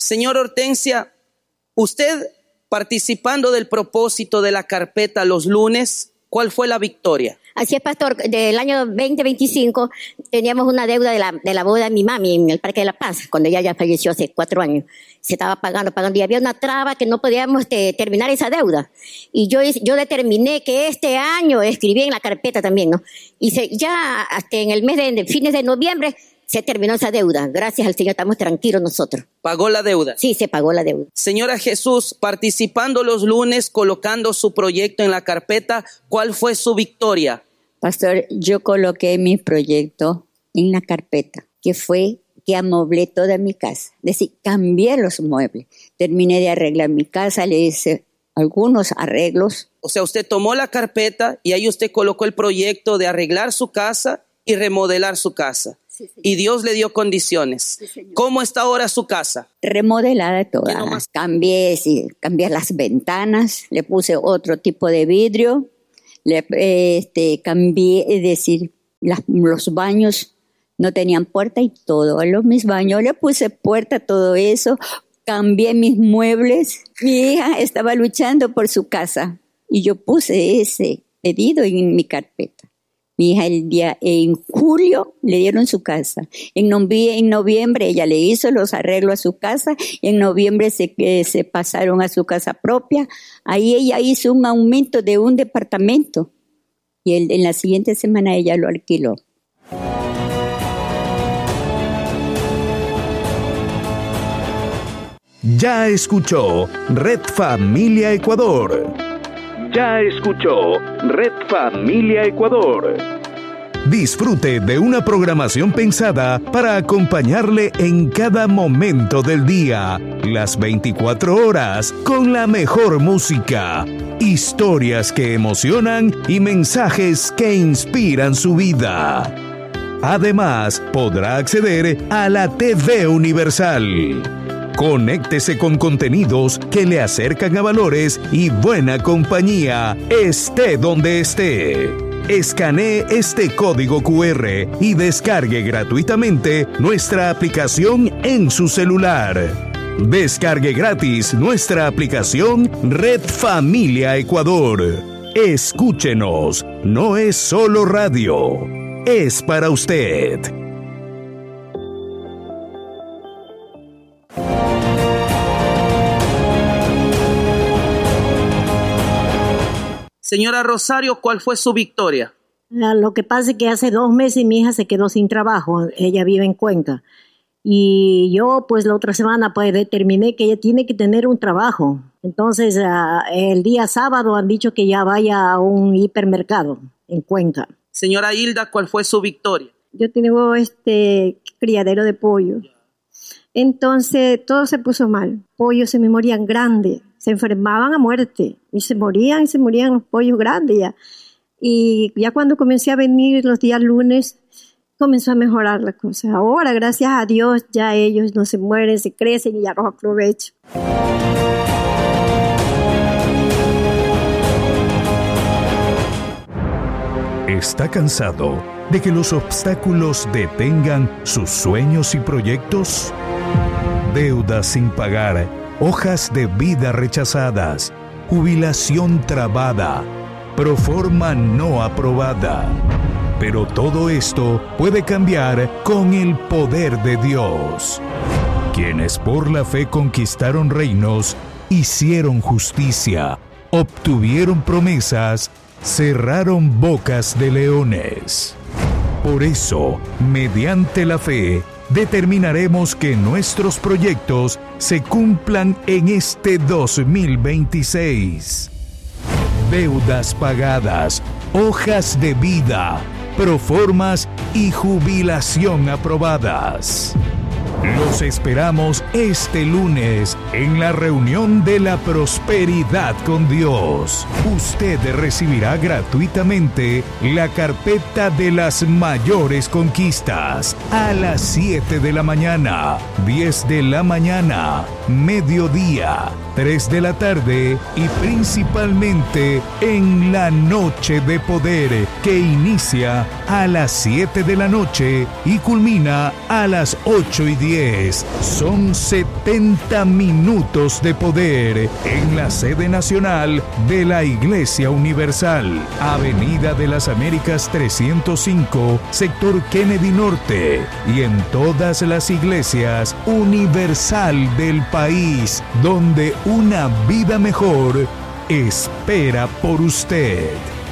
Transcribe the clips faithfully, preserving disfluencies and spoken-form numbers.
Señor Hortensia, usted participando del propósito de la carpeta los lunes, ¿cuál fue la victoria? Así es, pastor. Del año veinte veinticinco teníamos una deuda de la, de la boda de mi mami en el Parque de la Paz, cuando ella ya falleció hace cuatro años. Se estaba pagando, pagando, y había una traba que no podíamos este, terminar esa deuda. Y yo, yo determiné que este año, escribí en la carpeta también, ¿no? Y se, ya hasta en el mes de, de fines de noviembre se terminó esa deuda. Gracias al Señor, estamos tranquilos nosotros. ¿Pagó la deuda? Sí, se pagó la deuda. Señora Jesús, participando los lunes, colocando su proyecto en la carpeta, ¿cuál fue su victoria? Pastor, yo coloqué mi proyecto en la carpeta, que fue que amoblé toda mi casa. Es decir, cambié los muebles. Terminé de arreglar mi casa, le hice algunos arreglos. O sea, usted tomó la carpeta y ahí usted colocó el proyecto de arreglar su casa y remodelar su casa. Sí, y Dios le dio condiciones. Sí, ¿cómo está ahora su casa? Remodelada toda. Cambié, sí, cambié las ventanas, le puse otro tipo de vidrio, le, este, cambié, es decir, las, los baños no tenían puerta y todo. A los mis baños le puse puerta, todo eso. Cambié mis muebles. Mi hija estaba luchando por su casa y yo puse ese pedido en mi carpeta. Mi hija el día, en julio le dieron su casa. En, novie, en noviembre ella le hizo los arreglos a su casa. Y en noviembre se, eh, se pasaron a su casa propia. Ahí ella hizo un aumento de un departamento. Y el, en la siguiente semana ella lo alquiló. Ya escuchó Red Familia Ecuador. Ya escuchó Red Familia Ecuador. Disfrute de una programación pensada para acompañarle en cada momento del día, las veinticuatro horas, con la mejor música, historias que emocionan y mensajes que inspiran su vida. Además, podrá acceder a la T V Universal. Conéctese con contenidos que le acercan a valores y buena compañía, esté donde esté. Escanee este código cu erre y descargue gratuitamente nuestra aplicación en su celular. Descargue gratis nuestra aplicación Red Familia Ecuador. Escúchenos, no es solo radio, es para usted. Señora Rosario, ¿cuál fue su victoria? Lo que pasa es que hace dos meses mi hija se quedó sin trabajo. Ella vive en Cuenca. Y yo, pues, la otra semana pues, determiné que ella tiene que tener un trabajo. Entonces, uh, el día sábado han dicho que ya vaya a un hipermercado en Cuenca. Señora Hilda, ¿cuál fue su victoria? Yo tengo este criadero de pollo. Entonces, todo se puso mal. Pollos se me morían grandes. Se enfermaban a muerte y se morían y se morían los pollos grandes ya. Y ya cuando comencé a venir los días lunes, comenzó a mejorar la cosa. Ahora, gracias a Dios, ya ellos no se mueren, se crecen y ya los aprovecho. ¿Está cansado de que los obstáculos detengan sus sueños y proyectos? Deudas sin pagar, hojas de vida rechazadas, jubilación trabada, proforma no aprobada. Pero todo esto puede cambiar con el poder de Dios. Quienes por la fe conquistaron reinos, hicieron justicia, obtuvieron promesas, cerraron bocas de leones. Por eso, mediante la fe, determinaremos que nuestros proyectos se cumplan en este dos mil veintiséis. Deudas pagadas, hojas de vida, proformas y jubilación aprobadas. Los esperamos este lunes en la reunión de la prosperidad con Dios. Usted recibirá gratuitamente la carpeta de las mayores conquistas a las siete de la mañana, diez de la mañana, mediodía, tres de la tarde y principalmente en la noche de poder que inicia a las siete de la noche y culmina a las ocho y diez. Son setenta minutos de poder en la sede nacional de la Iglesia Universal, Avenida de las Américas trescientos cinco, sector Kennedy Norte, y en todas las iglesias universal del país, donde una vida mejor espera por usted.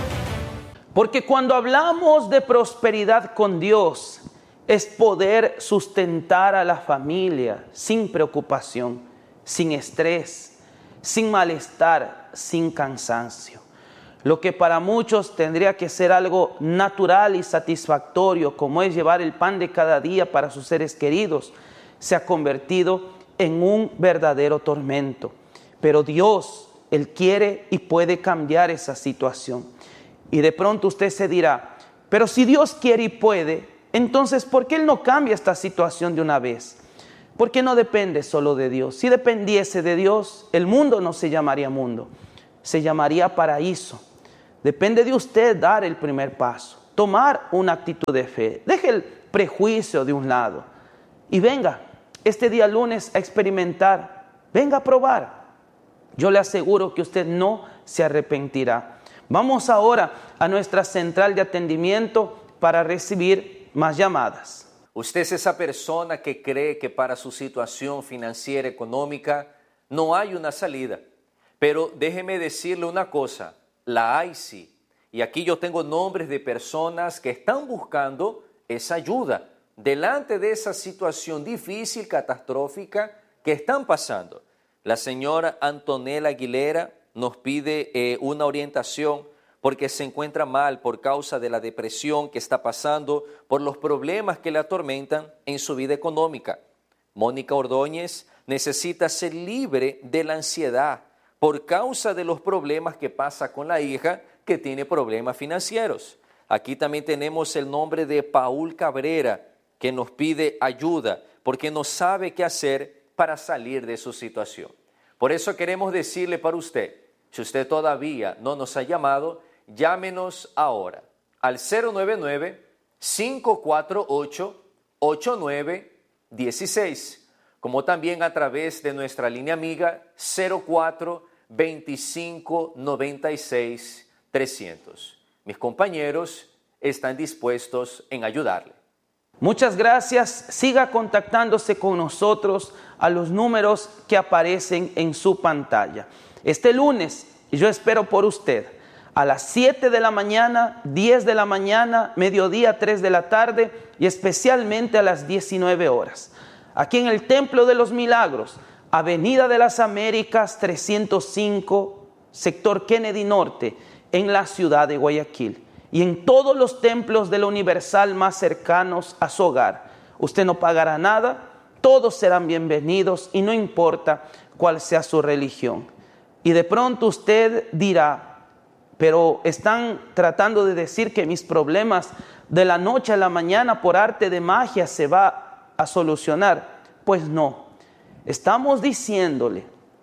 Porque cuando hablamos de prosperidad con Dios, es poder sustentar a la familia sin preocupación, sin estrés, sin malestar, sin cansancio. Lo que para muchos tendría que ser algo natural y satisfactorio, como es llevar el pan de cada día para sus seres queridos, se ha convertido en un verdadero tormento. Pero Dios, Él quiere y puede cambiar esa situación. Y de pronto usted se dirá, pero si Dios quiere y puede, entonces ¿por qué Él no cambia esta situación de una vez? Porque no depende solo de Dios. Si dependiese de Dios, el mundo no se llamaría mundo, se llamaría paraíso. Depende de usted dar el primer paso, tomar una actitud de fe. Deje el prejuicio de un lado y venga este día lunes a experimentar, venga a probar. Yo le aseguro que usted no se arrepentirá. Vamos ahora a nuestra central de atendimiento para recibir más llamadas. Usted es esa persona que cree que para su situación financiera, económica, no hay una salida. Pero déjeme decirle una cosa, la hay sí. Y aquí yo tengo nombres de personas que están buscando esa ayuda delante de esa situación difícil, catastrófica que están pasando. La señora Antonella Aguilera nos pide eh, una orientación porque se encuentra mal por causa de la depresión que está pasando, por los problemas que le atormentan en su vida económica. Mónica Ordóñez necesita ser libre de la ansiedad por causa de los problemas que pasa con la hija que tiene problemas financieros. Aquí también tenemos el nombre de Paul Cabrera, que nos pide ayuda porque no sabe qué hacer para salir de su situación. Por eso queremos decirle para usted, si usted todavía no nos ha llamado, llámenos ahora al cero nueve nueve, cinco cuatro ocho, ocho nueve uno seis, como también a través de nuestra línea amiga cero cuatro, veinticinco, noventa y seis, trescientos. Mis compañeros están dispuestos en ayudarle. Muchas gracias. Siga contactándose con nosotros a los números que aparecen en su pantalla. Este lunes yo espero por usted a las siete de la mañana, diez de la mañana, mediodía, tres de la tarde y especialmente a las diecinueve horas. Aquí en el Templo de los Milagros, Avenida de las Américas trescientos cinco, sector Kennedy Norte, en la ciudad de Guayaquil. Y en todos los templos de la Universal más cercanos a su hogar. Usted no pagará nada, todos serán bienvenidos y no importa cuál sea su religión. Y de pronto usted dirá, pero están tratando de decir que mis problemas de la noche a la mañana por arte de magia se va a solucionar. Pues no, estamos diciéndole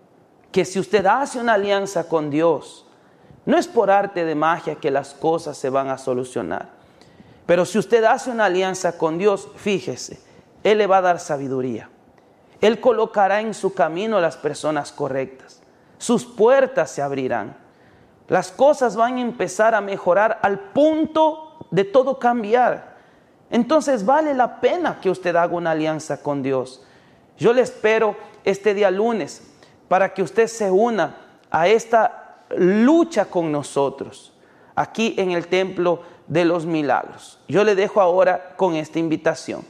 que si usted hace una alianza con Dios, no es por arte de magia que las cosas se van a solucionar. Pero si usted hace una alianza con Dios, fíjese, Él le va a dar sabiduría. Él colocará en su camino a las personas correctas. Sus puertas se abrirán. Las cosas van a empezar a mejorar al punto de todo cambiar. Entonces vale la pena que usted haga una alianza con Dios. Yo le espero este día lunes para que usted se una a esta lucha con nosotros aquí en el Templo de los Milagros. Yo le dejo ahora con esta invitación.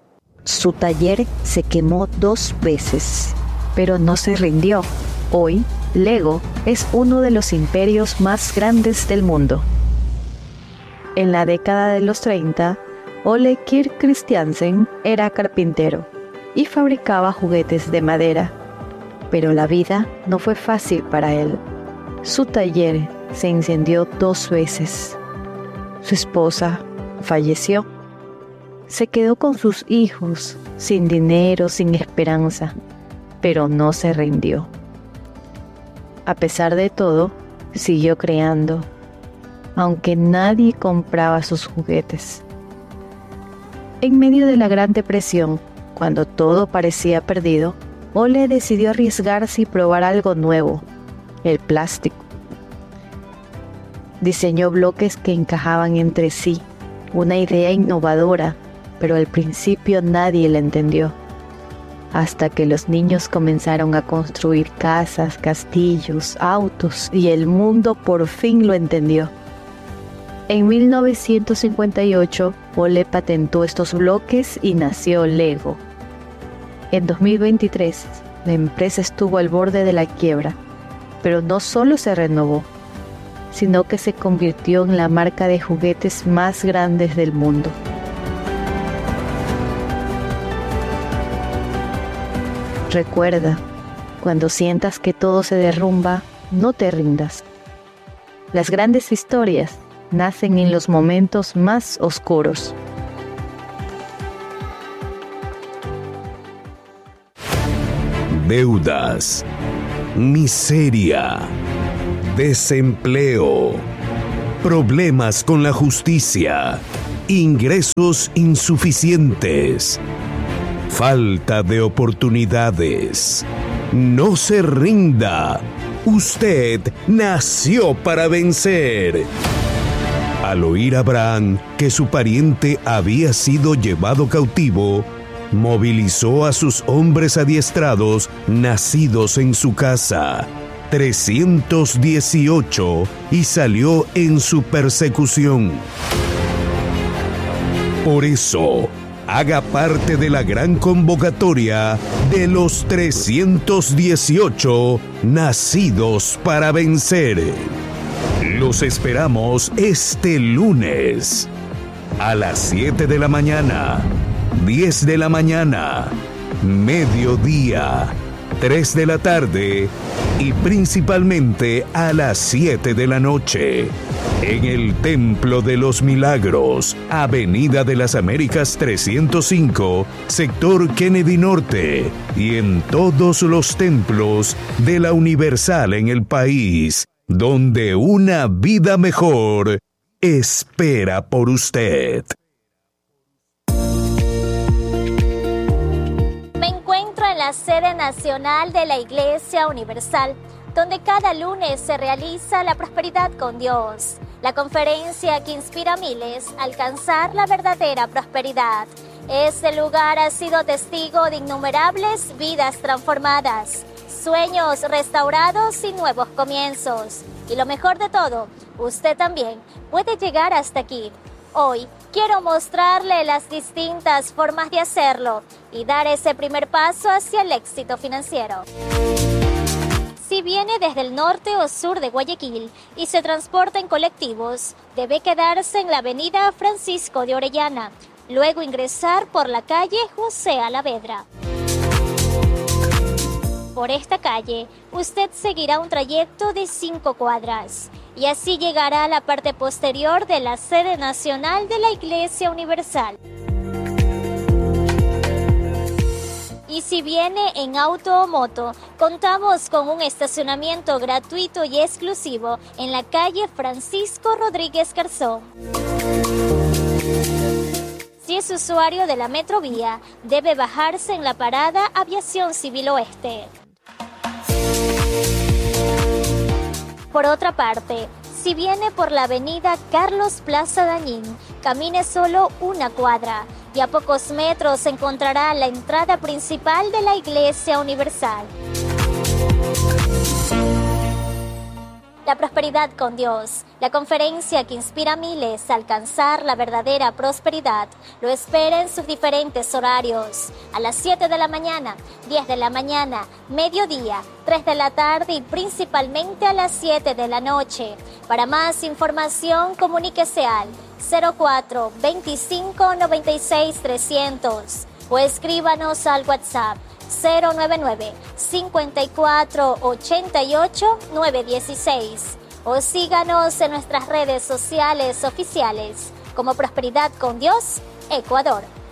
Su taller se quemó dos veces, pero no se rindió. Hoy, Lego es uno de los imperios más grandes del mundo. En la década de los treinta, Ole Kirk Christiansen era carpintero y fabricaba juguetes de madera. Pero la vida no fue fácil para él. Su taller se incendió dos veces. Su esposa falleció. Se quedó con sus hijos, sin dinero, sin esperanza, pero no se rindió. A pesar de todo, siguió creando. aunque nadie compraba sus juguetes. En medio de la Gran Depresión, cuando todo parecía perdido, Ole decidió arriesgarse y probar algo nuevo, el plástico. Diseñó bloques que encajaban entre sí, una idea innovadora, pero al principio nadie la entendió. Hasta que los niños comenzaron a construir casas, castillos, autos, y el mundo por fin lo entendió. En mil novecientos cincuenta y ocho, Ole patentó estos bloques y nació Lego. En dos mil veintitrés, la empresa estuvo al borde de la quiebra, pero no solo se renovó, sino que se convirtió en la marca de juguetes más grandes del mundo. Recuerda, cuando sientas que todo se derrumba, no te rindas. Las grandes historias nacen en los momentos más oscuros. Deudas, miseria, desempleo, problemas con la justicia, ingresos insuficientes, falta de oportunidades. No se rinda. Usted nació para vencer. Al oír a Abraham que su pariente había sido llevado cautivo, movilizó a sus hombres adiestrados nacidos en su casa, trescientos dieciocho, y salió en su persecución. Por eso, haga parte de la gran convocatoria de los trescientos dieciocho nacidos para vencer. Los esperamos este lunes a las siete de la mañana, diez de la mañana, mediodía, tres de la tarde y principalmente a las siete de la noche. En el Templo de los Milagros, Avenida de las Américas trescientos cinco, sector Kennedy Norte, y en todos los templos de la Universal en el país, donde una vida mejor espera por usted. Me encuentro en la sede nacional de la Iglesia Universal, donde cada lunes se realiza la prosperidad con Dios, la conferencia que inspira a miles a alcanzar la verdadera prosperidad. Este lugar ha sido testigo de innumerables vidas transformadas, sueños restaurados y nuevos comienzos. Y lo mejor de todo, usted también puede llegar hasta aquí. Hoy quiero mostrarle las distintas formas de hacerlo y dar ese primer paso hacia el éxito financiero. Si viene desde el norte o sur de Guayaquil y se transporta en colectivos, debe quedarse en la avenida Francisco de Orellana, luego ingresar por la calle José Alavedra. Por esta calle, usted seguirá un trayecto de cinco cuadras y así llegará a la parte posterior de la sede nacional de la Iglesia Universal. Y si viene en auto o moto, contamos con un estacionamiento gratuito y exclusivo en la calle Francisco Rodríguez Garzón. Si es usuario de la Metrovía, debe bajarse en la parada Aviación Civil Oeste. Por otra parte, si viene por la avenida Carlos Plaza Dañín, camine solo una cuadra y a pocos metros encontrará la entrada principal de la Iglesia Universal. La prosperidad con Dios, la conferencia que inspira a miles a alcanzar la verdadera prosperidad, lo espera en sus diferentes horarios. A las siete de la mañana, diez de la mañana, mediodía, tres de la tarde y principalmente a las siete de la noche. Para más información, comuníquese al cero cuatro veinticinco noventa y seis trescientos o escríbanos al WhatsApp cero nueve nueve cincuenta y cuatro ochenta y ocho nueve dieciséis o síganos en nuestras redes sociales oficiales como Prosperidad con Dios Ecuador.